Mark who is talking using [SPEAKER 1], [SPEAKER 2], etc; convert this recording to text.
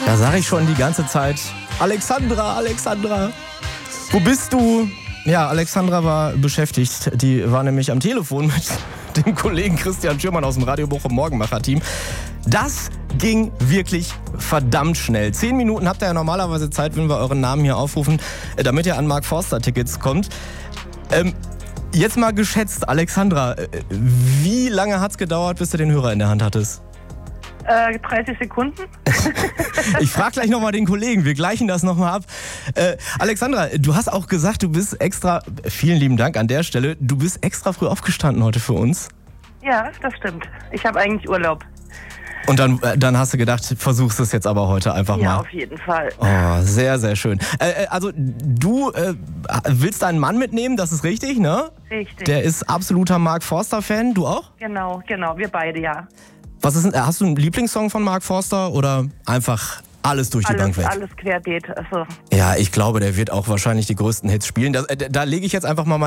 [SPEAKER 1] Da sage ich schon die ganze Zeit, Alexandra, wo bist du? Ja, Alexandra war beschäftigt. Die war nämlich am Telefon mit dem Kollegen Christian Schürmann aus dem Radio Bochum Morgenmacher-Team. Das ging wirklich verdammt schnell. 10 Minuten habt ihr ja normalerweise Zeit, wenn wir euren Namen hier aufrufen, damit ihr an Mark Forster Tickets kommt. Jetzt mal geschätzt, Alexandra, wie lange hat's gedauert, bis du den Hörer in der Hand hattest?
[SPEAKER 2] 30 Sekunden.
[SPEAKER 1] Ich frage gleich nochmal den Kollegen, wir gleichen das nochmal ab. Alexandra, du hast auch gesagt, du bist extra, vielen lieben Dank an der Stelle, du bist extra früh aufgestanden heute für uns.
[SPEAKER 2] Ja, das stimmt. Ich habe eigentlich Urlaub.
[SPEAKER 1] Und dann hast du gedacht, versuchst es jetzt aber heute einfach mal.
[SPEAKER 2] Ja, auf jeden Fall.
[SPEAKER 1] Oh, sehr, sehr schön. Also du willst deinen Mann mitnehmen, das ist richtig, ne?
[SPEAKER 2] Richtig.
[SPEAKER 1] Der ist absoluter Mark Forster-Fan, du auch?
[SPEAKER 2] Genau, wir beide, ja.
[SPEAKER 1] Was ist denn, hast du einen Lieblingssong von Mark Forster oder einfach alles durch die Bank weg?
[SPEAKER 2] Alles querbeet. Also.
[SPEAKER 1] Ja, ich glaube, der wird auch wahrscheinlich die größten Hits spielen. Da lege ich jetzt einfach mal